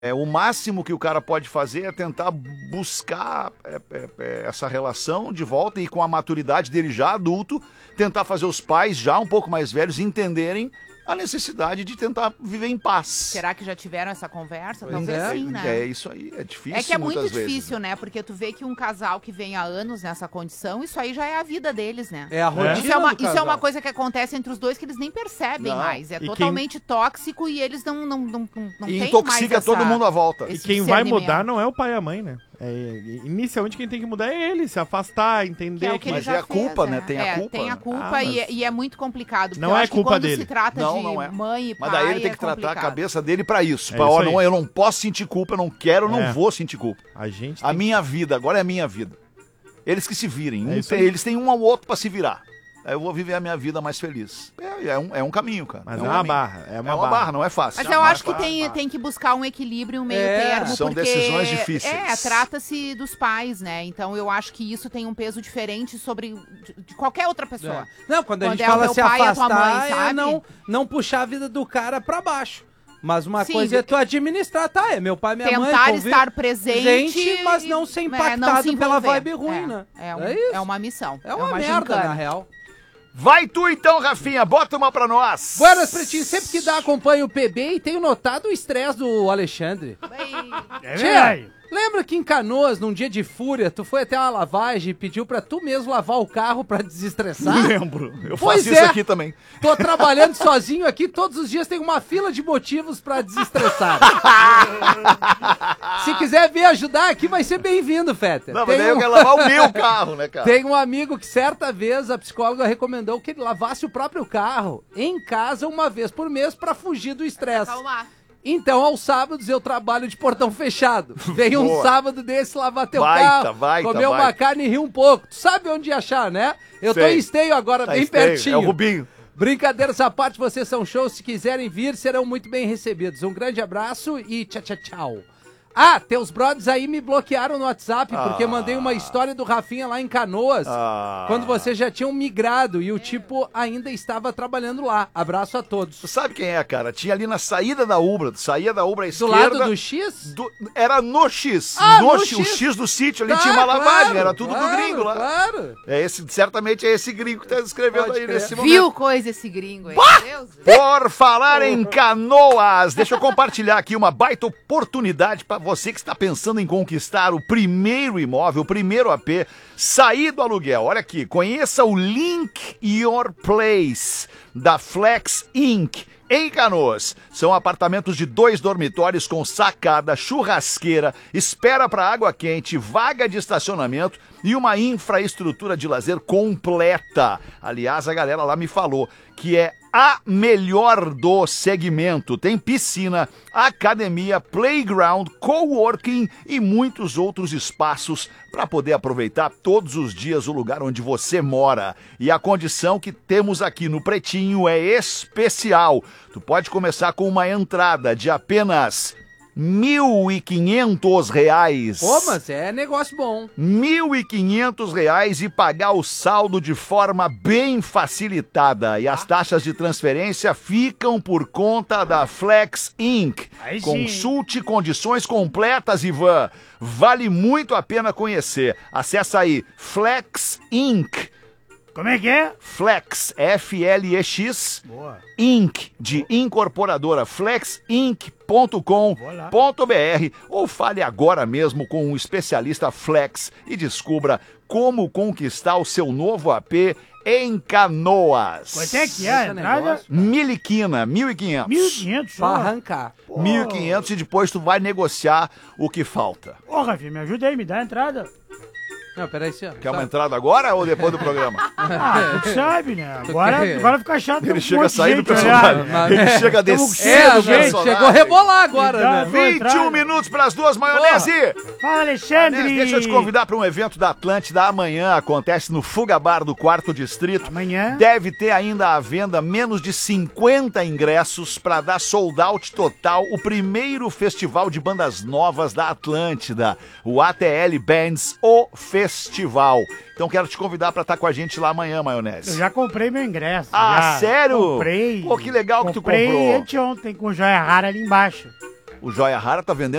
O máximo que o cara pode fazer é tentar buscar essa relação de volta e com a maturidade dele já adulto, tentar fazer os pais já um pouco mais velhos entenderem a necessidade de tentar viver em paz. Será que já tiveram essa conversa? Pois Talvez sim, né? É isso aí, é difícil. É que é muito muitas vezes, difícil, né? Porque tu vê que um casal que vem há anos nessa condição, isso aí já é a vida deles, né? É a rotina Isso é uma, do isso é casal. uma coisa que acontece entre os dois que eles nem percebem Não. mais. É E totalmente tóxico e eles não E têm intoxica mais todo mundo à volta. E esse quem vai discernimento. mudar não é o pai e a mãe, né? Inicialmente quem tem que mudar é ele, se afastar, Que entender é o que ele Mas já é a culpa, fez, né? Tem a culpa. Tem a culpa Ah, mas e é muito complicado. Porque não eu é acho que culpa quando dele. se trata Não de é. mãe e pai, Mas daí ele tem que é tratar a complicado. cabeça dele pra isso. É Pra, isso ó, aí. eu não posso sentir culpa, eu não quero, eu não É. vou sentir culpa. A gente A tem minha vida, agora é a minha vida. Eles que se virem. É isso aí. Eles têm um ao outro pra se virar. Aí eu vou viver a minha vida mais feliz. É um caminho, cara. Mas um é uma caminho. barra. É uma barra, não é fácil. Mas eu acho que tem que buscar um equilíbrio, um meio termo, São porque decisões difíceis. trata-se dos pais, né? Então eu acho que isso tem um peso diferente sobre de qualquer outra pessoa. Não, quando a Quando gente é o fala teu se pai e a tua afastar, mãe, é sabe? não puxar a vida do cara pra baixo. Mas uma Sim, coisa é tu administrar, tá? É meu pai, minha mãe. Tentar convive- estar presente, mas não ser e, impactado não se pela envolver. vibe ruim, né? É uma missão. É uma merda, gincana. na real. Vai tu então, Rafinha, bota uma pra nós. Buenas, pretinho. Sempre que dá, acompanho o PB e tenho notado o estresse do Alexandre. É Tia, verdade. lembra que em Canoas, num dia de fúria, tu foi até uma lavagem e pediu pra tu mesmo lavar o carro pra desestressar? Lembro. Eu Pois faço isso é. aqui também. Tô trabalhando sozinho aqui, todos os dias tem uma fila de motivos pra desestressar. Se quiser vir ajudar aqui, vai ser bem-vindo, Fetter. Não, mas daí eu quero lavar o meu carro, né, cara? Tem um amigo que certa vez a psicóloga recomendou que ele lavasse o próprio carro em casa uma vez por mês pra fugir do estresse. Acalmar. Então, aos sábados eu trabalho de portão fechado. Vem um Boa. sábado desse lavar teu Baita, carro, baita, comer uma baita. carne e rir um pouco. Tu sabe onde achar, né? Eu tô Sei. em Esteio agora, Tá bem esteio, pertinho. É o Rubinho. Brincadeiras à parte, vocês são shows. Se quiserem vir, serão muito bem recebidos. Um grande abraço e tchau, tchau, tchau. Ah, teus brothers aí me bloquearam no WhatsApp, porque mandei uma história do Rafinha lá em Canoas, quando vocês já tinham migrado e o tipo ainda estava trabalhando lá. Abraço a todos. Tu sabe quem é, cara? Tinha ali na saída da Ubra, saía da Ubra à Do esquerda. lado do X? Era no X. Ah, no O X. X do sítio, ali Tá, tinha uma lavagem, claro, era tudo do claro, gringo lá. Claro. Certamente é esse gringo que tá escrevendo Pode aí crer. nesse momento. Viu coisa esse gringo aí? Deus. Por falar em Canoas, deixa eu compartilhar aqui uma baita oportunidade para você que está pensando em conquistar o primeiro imóvel, o primeiro AP, sair do aluguel. Olha aqui, conheça o Link Your Place da Flex Inc. Em Canoas, são apartamentos de 2 dormitórios com sacada, churrasqueira, espera para água quente, vaga de estacionamento e uma infraestrutura de lazer completa. Aliás, a galera lá me falou que é a melhor do segmento. Tem piscina, academia, playground, coworking e muitos outros espaços para poder aproveitar todos os dias o lugar onde você mora. E a condição que temos aqui no Pretinho é especial. Tu pode começar com uma entrada de apenas R$1.500. Pô, mas é negócio bom. R$1.500 e pagar o saldo de forma bem facilitada. E as taxas de transferência ficam por conta da Flex Inc. Aí sim. Consulte condições completas, Ivan. Vale muito a pena conhecer. Acesse aí Flex Inc. Como é que é? Flex, F-L-E-X, Boa. Inc. de incorporadora, flexinc.com.br ou fale agora mesmo com um especialista Flex e descubra como conquistar o seu novo AP em Canoas. Quanto é que é a Esse entrada? negócio. Miliquina, 1.500. 1.500 Pra só. arrancar. 1.500 e depois tu vai negociar o que falta. Ô, Rafinha, me ajuda aí, me dá a entrada. Não, peraí, senhor. Quer uma entrada agora ou depois do programa? Ah, tu sabe, né? Agora fica chato. Ele um chega a monte de sair do gente personagem. olhar. Ele chega a Tamo descer É, do gente, personagem. chegou a rebolar agora, Me dá, né? vou 21 entrar. minutos para as 2, maionese. Fala, Alexandre. Deixa eu te convidar para um evento da Atlântida amanhã. Acontece no Fuga Bar do 4º Distrito. Amanhã. Deve ter ainda à venda menos de 50 ingressos para dar sold out total. O primeiro festival de bandas novas da Atlântida. O ATL Bands, o festival. Então quero te convidar para estar com a gente lá amanhã, maionese. Eu já comprei meu ingresso. Ah, já. sério? Comprei. Pô, que legal que tu Comprei comprou. anteontem com joia rara ali embaixo. O Joia Rara tá vendendo